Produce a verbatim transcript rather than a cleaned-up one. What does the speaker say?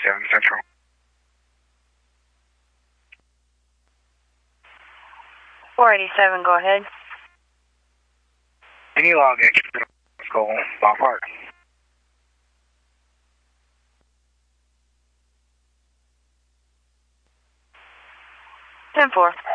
eighty-seven Central. four eighty-seven, go ahead. Can you log extra? Let's go ballpark. ten four.